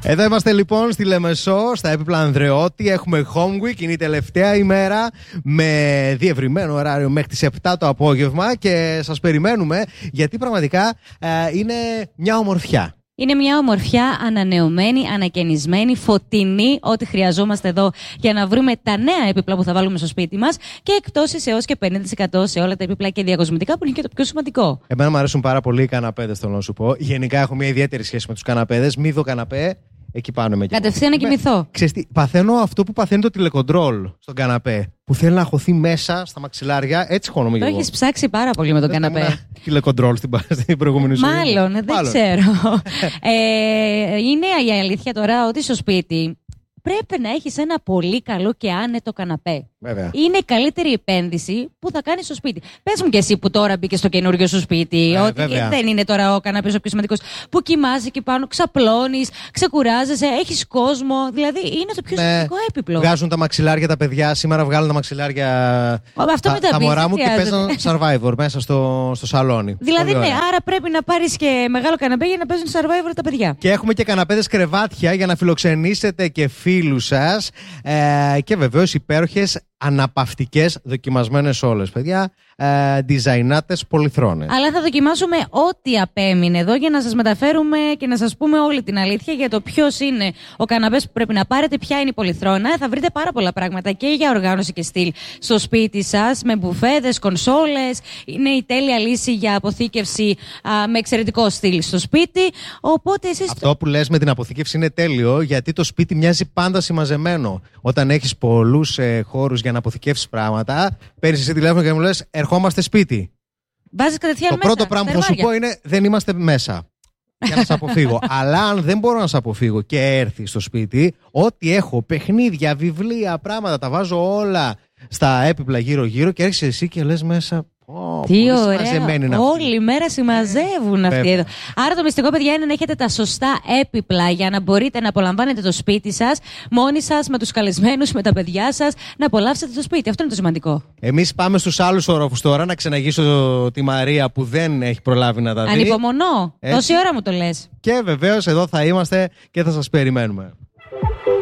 Εδώ είμαστε λοιπόν στη Λεμεσό, στα έπιπλα Ανδρεώτη. Έχουμε Home Week, είναι η τελευταία ημέρα με διευρυμένο ωράριο μέχρι τις 7 το απόγευμα και σας περιμένουμε γιατί πραγματικά είναι μια ομορφιά. Είναι μια ομορφιά ανανεωμένη, ανακαινισμένη, φωτεινή, ό,τι χρειαζόμαστε εδώ για να βρούμε τα νέα έπιπλα που θα βάλουμε στο σπίτι μας και εκτόσεις έως και 50% σε όλα τα έπιπλα και διακοσμητικά που είναι και το πιο σημαντικό. Εμένα μου αρέσουν πάρα πολύ οι καναπέδες, θέλω να σου πω. Γενικά έχω μια ιδιαίτερη σχέση με τους καναπέδες. Μη δω καναπέ, εκεί πάνω με κατευθείαν να κοιμηθώ. Ξέρεις τι, παθαίνω αυτό που παθαίνει το τηλεκοντρόλ στον καναπέ. Που θέλει να χωθεί μέσα στα μαξιλάρια, έτσι χώνομαι το εγώ. Έχεις ψάξει πάρα πολύ με τον καναπέ. Τηλεκοντρόλ στην προηγούμενη ζωή. Μάλλον, δεν ξέρω. Είναι η αλήθεια τώρα ότι στο σπίτι πρέπει να έχεις ένα πολύ καλό και άνετο καναπέ. Βέβαια. Είναι η καλύτερη επένδυση που θα κάνεις στο σπίτι. Πες μου και εσύ που τώρα μπήκες στο καινούριο σου σπίτι, ότι βέβαια. Δεν είναι τώρα ο καναπές ο πιο σημαντικός. Που κοιμάσαι εκεί πάνω, ξαπλώνεις, ξεκουράζεσαι, έχεις κόσμο. Δηλαδή είναι το πιο σημαντικό έπιπλο. Βγάζουν τα μαξιλάρια τα παιδιά. Σήμερα βγάλουν τα μαξιλάρια τα μωρά μου και παίζουν Survivor μέσα στο σαλόνι. Δηλαδή ναι, άρα πρέπει να πάρεις και μεγάλο καναπέ για να παίζουν Survivor τα παιδιά. Και έχουμε και καναπέδες κρεβάτια για να φιλοξενήσετε και φίλους σας. Και βεβαίως υπέροχες αναπαυτικές, δοκιμασμένες όλες, παιδιά, διζαϊνάτες πολυθρόνες. Αλλά θα δοκιμάσουμε ό,τι απέμεινε εδώ για να σας μεταφέρουμε και να σας πούμε όλη την αλήθεια για το ποιος είναι ο καναπές που πρέπει να πάρετε, ποια είναι η πολυθρόνα. Θα βρείτε πάρα πολλά πράγματα και για οργάνωση και στυλ στο σπίτι σας, με μπουφέδες, κονσόλες. Είναι η τέλεια λύση για αποθήκευση με εξαιρετικό στυλ στο σπίτι. Οπότε εσείς... Αυτό που λες με την αποθήκευση είναι τέλειο, γιατί το σπίτι μοιάζει πάντα συμμαζεμένο. Όταν έχεις πολλούς χώρους για να αποθηκεύσεις πράγματα, παίρνεις εσύ τηλέφωνο και μου λες ερχόμαστε σπίτι. Βάζεις κατευθείαν το μέσα. Το πρώτο πράγμα που θα σου πω είναι δεν είμαστε μέσα. Για να σε αποφύγω. Αλλά αν δεν μπορώ να σε αποφύγω και έρθει στο σπίτι, ό,τι έχω, παιχνίδια, βιβλία, πράγματα, τα βάζω όλα στα έπιπλα γύρω-γύρω και έρχεσαι εσύ και λες μέσα. Τι ωραία. Όλη η μέρα συμμαζεύουν αυτοί εδώ. Άρα το μυστικό, παιδιά, είναι να έχετε τα σωστά έπιπλα για να μπορείτε να απολαμβάνετε το σπίτι σας, μόνοι σας, με τους καλεσμένους, με τα παιδιά σας, να απολαύσετε το σπίτι. Αυτό είναι το σημαντικό. Εμείς πάμε στους άλλους ορόφους τώρα, να ξεναγήσω τη Μαρία που δεν έχει προλάβει να τα δει. Ανυπομονώ. Τόση ώρα μου το λες. Και βεβαίως εδώ θα είμαστε και θα σας περιμένουμε.